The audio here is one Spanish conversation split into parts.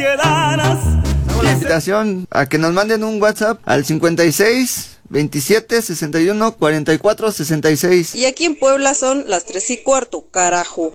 La invitación a que nos manden un WhatsApp al 56 27 61 44 66. Y aquí en Puebla son las 3:15, carajo.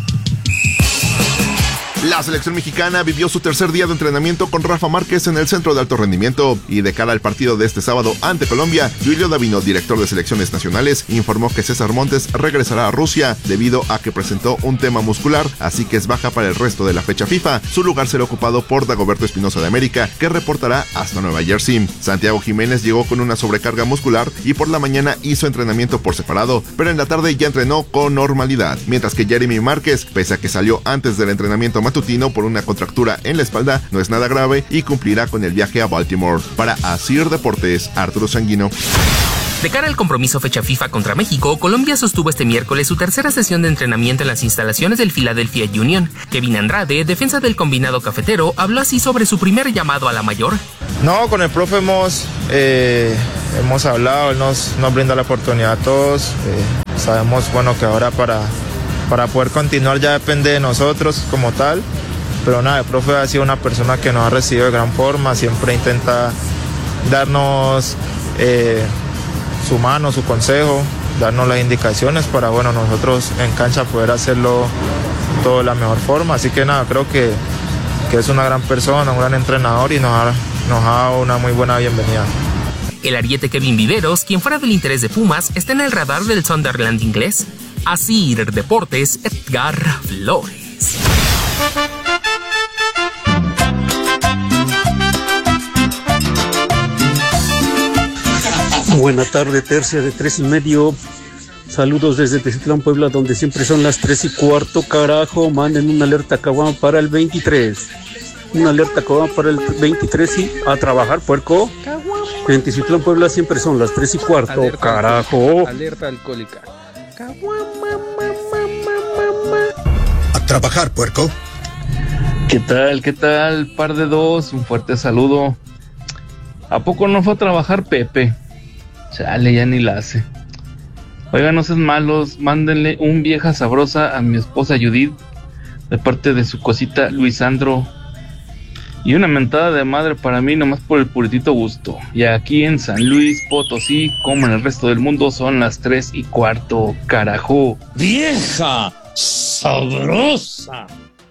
La selección mexicana vivió su tercer día de entrenamiento con Rafa Márquez en el Centro de Alto Rendimiento y de cara al partido de este sábado ante Colombia, Julio Davino, director de selecciones nacionales, informó que César Montes regresará a Rusia debido a que presentó un tema muscular, así que es baja para el resto de la fecha FIFA. Su lugar será ocupado por Dagoberto Espinosa de América, que reportará hasta Nueva Jersey. Santiago Jiménez llegó con una sobrecarga muscular y por la mañana hizo entrenamiento por separado, pero en la tarde ya entrenó con normalidad, mientras que Jeremy Márquez, pese a que salió antes del entrenamiento matutino por una contractura en la espalda, no es nada grave y cumplirá con el viaje a Baltimore. Para Asir Deportes, Arturo Sanguino. De cara al compromiso fecha FIFA contra México, Colombia sostuvo este miércoles su tercera sesión de entrenamiento en las instalaciones del Philadelphia Union. Kevin Andrade, defensa del combinado cafetero, habló así sobre su primer llamado a la mayor. No, con el profe hemos hablado, él nos brinda la oportunidad a todos. Sabemos, que ahora para poder continuar ya depende de nosotros como tal, pero nada, el profe ha sido una persona que nos ha recibido de gran forma, siempre intenta darnos su mano, su consejo, darnos las indicaciones para nosotros en cancha poder hacerlo todo de la mejor forma, así que nada, creo que es una gran persona, un gran entrenador y nos ha dado una muy buena bienvenida. El ariete Kevin Viveros, quien fuera del interés de Pumas, está en el radar del Sunderland inglés. Asir Deportes, Edgar Flores. Buena tarde, tercia de 3:30. Saludos desde Teziutlán, Puebla, donde siempre son las 3:15, carajo. Manden una alerta caguama para el 23. Una alerta caguama para el 23 y a trabajar, puerco. En Teziutlán, Puebla, siempre son las 3:15, alerta, carajo. Alerta alcohólica. A trabajar, puerco. ¿Qué tal? Par de dos, un fuerte saludo. ¿A poco no fue a trabajar Pepe? Chale, ya ni la hace. Oigan, no sean malos, mándenle un vieja sabrosa a mi esposa Judith, de parte de su cosita Luisandro. Y una mentada de madre para mí, nomás por el puritito gusto. Y aquí en San Luis Potosí, como en el resto del mundo, son las 3:15, carajo. ¡Vieja sabrosa!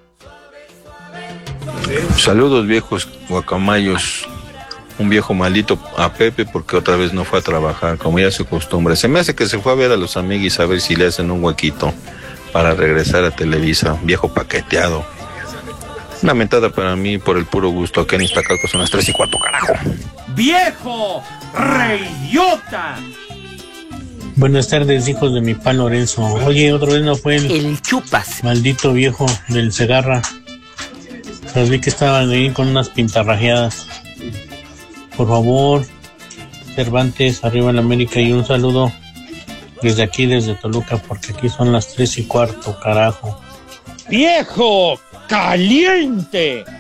Saludos, viejos guacamayos. Un viejo maldito a Pepe porque otra vez no fue a trabajar, como ya se acostumbra. Se me hace que se fue a ver a los amiguis a ver si le hacen un huequito para regresar a Televisa. Viejo paqueteado. Una mentada para mí por el puro gusto. Acá en Iztacalco son las 3:15, carajo. ¡Viejo reyota! Buenas tardes, hijos de mi pan Lorenzo. Oye, otra vez no fue el Chupas. Maldito viejo del Segarra. Los vi que estaban ahí con unas pintarrajeadas. Por favor, Cervantes, arriba en América, y un saludo desde aquí, desde Toluca, porque aquí son las 3:15, carajo. ¡Viejo caliente!